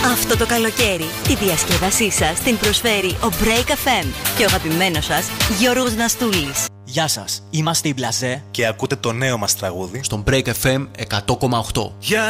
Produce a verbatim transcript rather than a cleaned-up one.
Αυτό το καλοκαίρι τη διασκέδασή σας την προσφέρει ο Break εφ εμ και ο αγαπημένος σας Γιώργος Ναστούλης. Γεια σας, είμαστε οι Μπλαζέ και ακούτε το νέο μας τραγούδι στον Break εφ εμ εκατό κόμμα οκτώ.